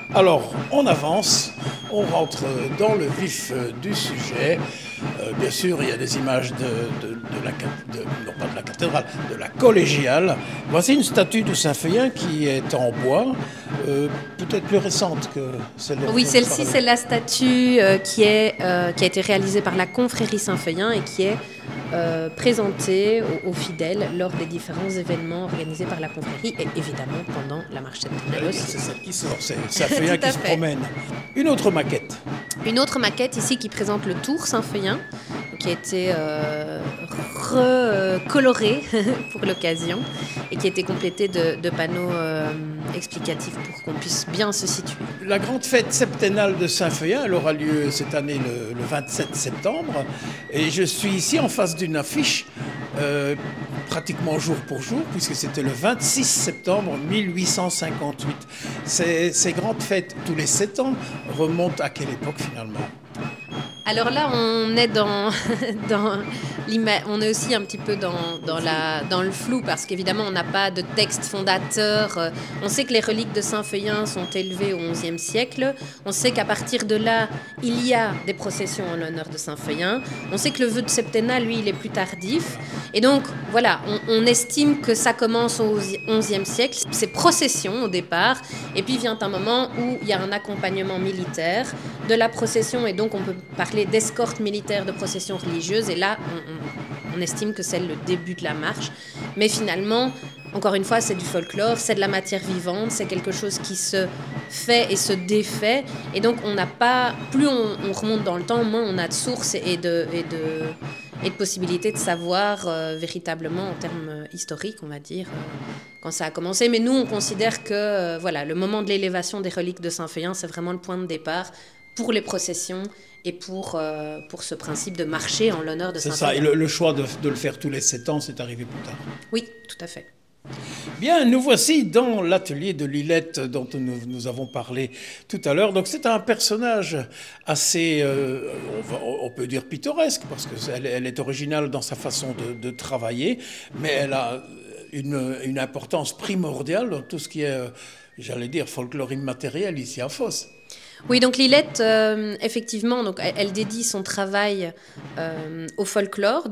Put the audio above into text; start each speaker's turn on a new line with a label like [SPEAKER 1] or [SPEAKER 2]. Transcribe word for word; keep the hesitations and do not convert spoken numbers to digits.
[SPEAKER 1] Alors, on avance, on rentre dans le vif du sujet. Euh, bien sûr, il y a des images de, de, de la, de, non pas de la cathédrale, de la collégiale. Voici une statue de Saint-Feuillin qui est en bois, euh, peut-être plus récente que celle dont
[SPEAKER 2] Oui,
[SPEAKER 1] on
[SPEAKER 2] celle-ci,
[SPEAKER 1] parlait.
[SPEAKER 2] c'est la statue euh, qui, est, euh, qui a été réalisée par la confrérie Saint-Feuillin et qui est euh, présentée aux, aux fidèles lors des différents événements organisés par la confrérie et évidemment pendant la marche septenale aussi.
[SPEAKER 1] C'est celle qui sort, c'est Saint-Feuillin qui se
[SPEAKER 2] fait.
[SPEAKER 1] promène. Une autre maquette.
[SPEAKER 2] Une autre maquette ici qui présente le Tour Saint-Feuillin, qui a été euh, recoloré pour l'occasion et qui a été complété de, de panneaux euh, explicatifs pour qu'on puisse bien se situer.
[SPEAKER 1] La grande fête septennale de Saint-Feuillin, elle aura lieu cette année le, le vingt-sept septembre. Et je suis ici en face d'une affiche, euh, pratiquement jour pour jour, puisque c'était le vingt-six septembre mille huit cent cinquante-huit. Ces, ces grandes fêtes, tous les sept ans, remontent à quelle époque finalement ?
[SPEAKER 2] Alors là, on est dans, dans on est aussi un petit peu dans, dans, la, dans le flou parce qu'évidemment, on n'a pas de texte fondateur. On sait que les reliques de Saint-Feuillin sont élevées au onzième siècle. On sait qu'à partir de là, il y a des processions en l'honneur de Saint-Feuillin. On sait que le vœu de septennat, lui, il est plus tardif. Et donc, voilà, on, on estime que ça commence au onzième siècle. C'est procession au départ. Et puis vient un moment où il y a un accompagnement militaire de la procession. Et donc, on peut parler d'escorte militaire de procession religieuse. Et là, on, on, on estime que c'est le début de la marche. Mais finalement, encore une fois, c'est du folklore, c'est de la matière vivante, c'est quelque chose qui se fait et se défait. Et donc, on n'a pas, plus on, on remonte dans le temps, moins on a de sources et de, et de, et de possibilités de savoir euh, véritablement en termes historiques, on va dire, euh, quand ça a commencé. Mais nous, on considère que euh, voilà, le moment de l'élévation des reliques de Saint-Feuillin, c'est vraiment le point de départ pour les processions et pour, euh, pour ce principe de marcher en l'honneur de Saint-Feuillin.
[SPEAKER 1] C'est ça, et le, le choix de, de le faire tous les sept ans, c'est arrivé plus tard.
[SPEAKER 2] Oui, tout à fait.
[SPEAKER 1] Bien, nous voici dans l'atelier de Lilette dont nous, nous avons parlé tout à l'heure. Donc c'est un personnage assez, euh, on, va, on peut dire pittoresque, parce qu'elle elle est originale dans sa façon de, de travailler, mais elle a une, une importance primordiale dans tout ce qui est, j'allais dire, folklore immatériel ici à Fos.
[SPEAKER 2] Oui, donc Lilette, euh, effectivement, donc, elle, elle dédie son travail euh, au folklore.